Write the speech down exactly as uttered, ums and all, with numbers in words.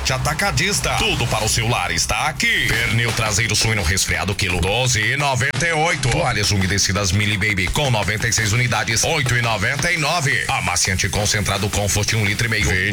Forte Atacadista. Tudo para o seu lar está aqui. Pernil traseiro suíno resfriado, quilo doze e noventa e oito. Toalhas umedecidas Mili Baby com noventa e seis unidades, oito e noventa e nove. Amaciante concentrado Comfort um litro e meio, vinte